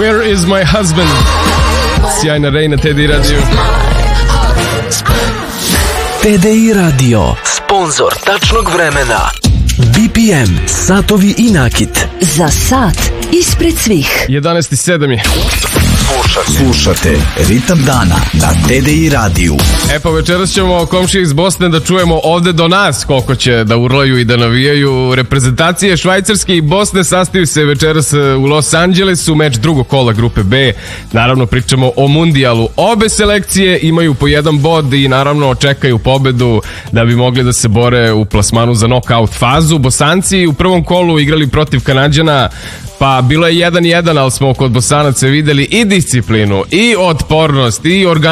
Where is my husband? Sjajna Rej na TDI Radio. TDI Radio, sponzor tačnog vremena. BPM, satovi i nakit. Za sat ispred svih. 11:07 je. Slušate Ritam dana na TDI radiju. Pa večeras ćemo komšije iz Bosne da čujemo ovde do nas koliko će da urlaju i da navijaju. Reprezentacije Švajcarske i Bosne sastaju se večeras u Los Angelesu, meč drugog kola grupe B. Naravno pričamo o mundijalu. Obe selekcije imaju po jedan bod i naravno čekaju pobedu da bi mogli da se bore u plasmanu za knockout fazu. Bosanci u prvom kolu igrali protiv Kanađana, pa bilo je 1-1, ali smo kod Bosanaca videli i disciplinu, i otpornost, i